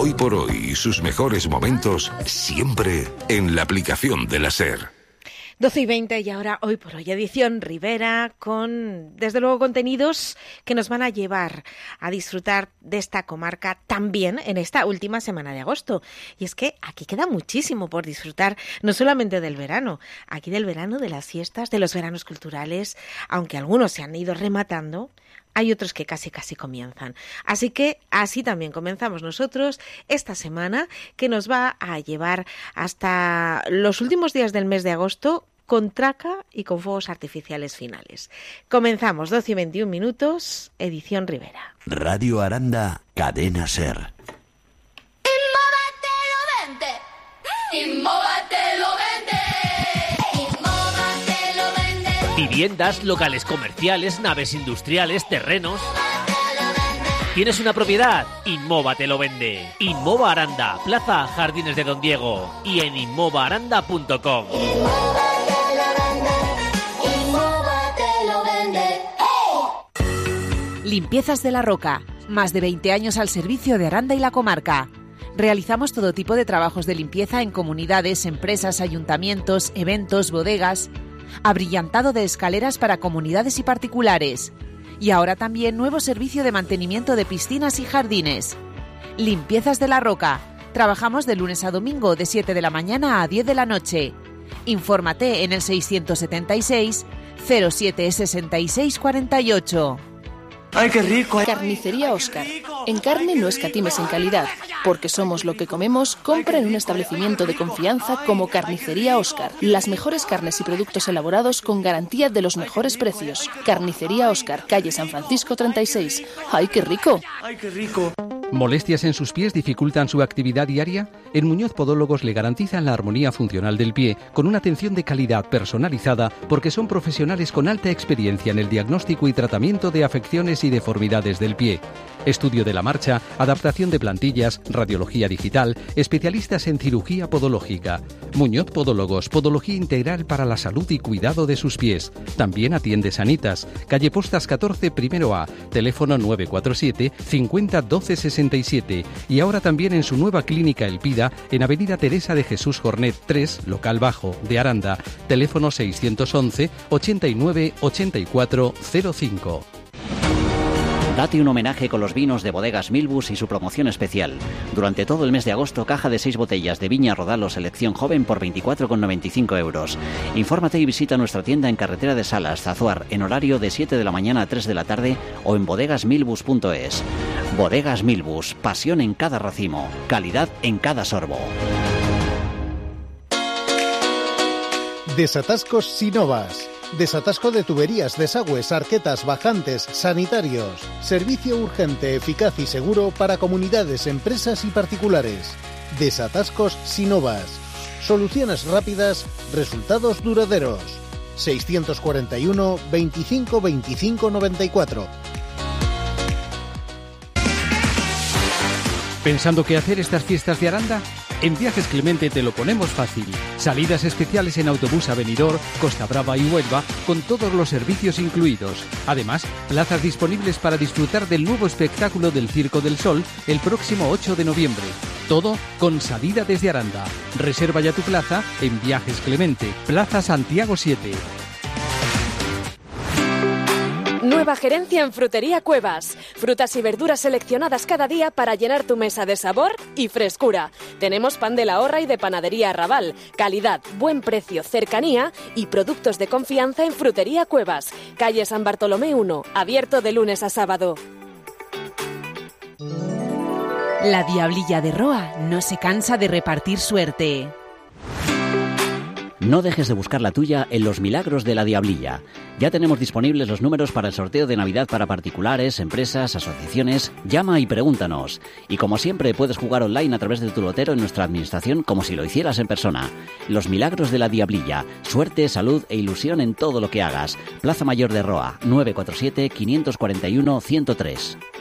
Hoy por hoy y sus mejores momentos siempre en la aplicación de la SER. 12:20 y ahora Hoy por Hoy, edición Ribera, con desde luego contenidos que nos van a llevar a disfrutar de esta comarca también en esta última semana de agosto. Y es que aquí queda muchísimo por disfrutar, no solamente del verano, aquí del verano, de las fiestas, de los veranos culturales, aunque algunos se han ido rematando. Hay otros que casi comienzan. Así que así también comenzamos nosotros esta semana, que nos va a llevar hasta los últimos días del mes de agosto con traca y con fuegos artificiales finales. Comenzamos, 12:21, edición Ribera. Radio Aranda, Cadena SER. Innova te lo vende. Innova te lo vende. Viviendas, locales comerciales, naves industriales, terrenos. ¿Tienes una propiedad? Innova te lo vende. Innova Aranda, Plaza Jardines de Don Diego y en inmovaaranda.com. Limpiezas de la Roca, más de 20 años al servicio de Aranda y la comarca. Realizamos todo tipo de trabajos de limpieza en comunidades, empresas, ayuntamientos, eventos, bodegas. Abrillantado de escaleras para comunidades y particulares. Y ahora también nuevo servicio de mantenimiento de piscinas y jardines. Limpiezas de la Roca. Trabajamos de lunes a domingo de 7 de la mañana a 10 de la noche. Infórmate en el 676 07 66 48. ¡Ay, qué rico! Carnicería Óscar. En carne no escatimes en calidad. Porque somos lo que comemos, compra en un establecimiento de confianza como Carnicería Óscar. Las mejores carnes y productos elaborados con garantía de los mejores precios. Carnicería Óscar, calle San Francisco 36. ¡Ay, qué rico! ¡Ay, qué rico! ¿Molestias en sus pies dificultan su actividad diaria? En Muñoz Podólogos le garantizan la armonía funcional del pie con una atención de calidad personalizada porque son profesionales con alta experiencia en el diagnóstico y tratamiento de afecciones y deformidades del pie. Estudio de la marcha, adaptación de plantillas, radiología digital, especialistas en cirugía podológica. Muñoz Podólogos, podología integral para la salud y cuidado de sus pies. También atiende Sanitas, calle Postas 14, primero A, teléfono 947 50 12 67 y ahora también en su nueva clínica El Pida en avenida Teresa de Jesús Jornet 3, local bajo, de Aranda, teléfono 611 89 84 05. Date un homenaje con los vinos de Bodegas Milbus y su promoción especial. Durante todo el mes de agosto, caja de 6 botellas de Viña Rodalo Selección Joven por 24,95 euros. Infórmate y visita nuestra tienda en Carretera de Salas, Zazuar, en horario de 7 de la mañana a 3 de la tarde o en bodegasmilbus.es. Bodegas Milbus, pasión en cada racimo, calidad en cada sorbo. Desatascos Sinovas. Desatasco de tuberías, desagües, arquetas, bajantes, sanitarios. Servicio urgente, eficaz y seguro para comunidades, empresas y particulares. Desatascos Sinovas. Soluciones rápidas, resultados duraderos. 641 25 25 94. ¿Pensando qué hacer estas fiestas de Aranda? En Viajes Clemente te lo ponemos fácil. Salidas especiales en autobús a Benidorm, Costa Brava y Huelva, con todos los servicios incluidos. Además, plazas disponibles para disfrutar del nuevo espectáculo del Circo del Sol el próximo 8 de noviembre. Todo con salida desde Aranda. Reserva ya tu plaza en Viajes Clemente, Plaza Santiago 7. Nueva gerencia en Frutería Cuevas. Frutas y verduras seleccionadas cada día para llenar tu mesa de sabor y frescura. Tenemos pan de la Horra y de Panadería Raval. Calidad, buen precio, cercanía y productos de confianza en Frutería Cuevas. Calle San Bartolomé 1, abierto de lunes a sábado. La Diablilla de Roa no se cansa de repartir suerte. No dejes de buscar la tuya en Los Milagros de la Diablilla. Ya tenemos disponibles los números para el sorteo de Navidad para particulares, empresas, asociaciones. Llama y pregúntanos. Y como siempre puedes jugar online a través de tu lotero en nuestra administración como si lo hicieras en persona. Los Milagros de la Diablilla. Suerte, salud e ilusión en todo lo que hagas. Plaza Mayor de Roa, 947 541 103.